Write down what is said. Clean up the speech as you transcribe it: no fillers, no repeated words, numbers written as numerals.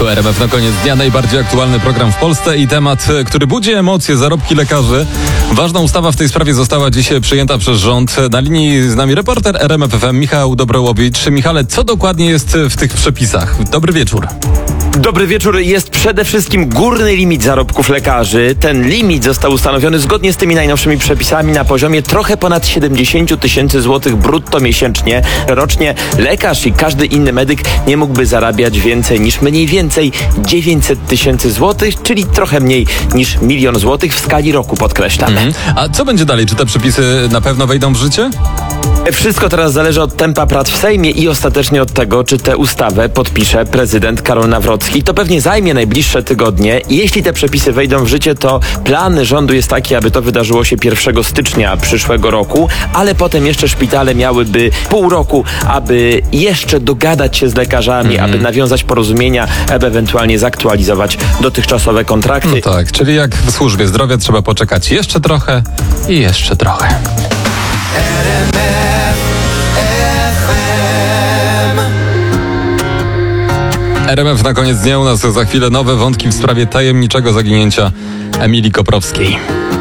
Tu RMF na koniec dnia, najbardziej aktualny program w Polsce i temat, który budzi emocje, zarobki lekarzy. Ważna ustawa w tej sprawie została dziś przyjęta przez rząd. Na linii z nami reporter RMF FM Michał Dobrołowicz. Michale, co dokładnie jest w tych przepisach? Dobry wieczór. Dobry wieczór. Jest przede wszystkim górny limit zarobków lekarzy. Ten limit został ustanowiony zgodnie z tymi najnowszymi przepisami na poziomie trochę ponad 70 tysięcy złotych brutto miesięcznie. Rocznie lekarz i każdy inny medyk nie mógłby zarabiać więcej niż mniej więcej 900 tysięcy złotych, czyli trochę mniej niż 1 000 000 złotych w skali roku, podkreślamy. A co będzie dalej? Czy te przepisy na pewno wejdą w życie? Wszystko teraz zależy od tempa prac w Sejmie i ostatecznie od tego, czy tę ustawę podpisze prezydent Karol Nawrocki. To pewnie zajmie najbliższe tygodnie. Jeśli te przepisy wejdą w życie, to plan rządu jest taki, aby to wydarzyło się 1 stycznia przyszłego roku, ale potem jeszcze szpitale miałyby pół roku, aby jeszcze dogadać się z lekarzami, aby nawiązać porozumienia, aby ewentualnie zaktualizować dotychczasowe kontrakty. No tak, czyli jak w służbie zdrowia trzeba poczekać jeszcze trochę i jeszcze trochę. RMF na koniec dnia, u nas za chwilę nowe wątki w sprawie tajemniczego zaginięcia Emilii Koprowskiej.